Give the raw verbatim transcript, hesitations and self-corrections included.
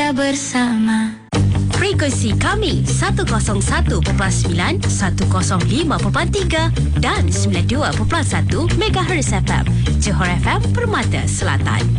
kita bersama. Frekuensi kami seratus satu perpuluhan sembilan, seratus lima perpuluhan tiga dan sembilan puluh dua perpuluhan satu megahertz F M. Johor F M Permata Selatan.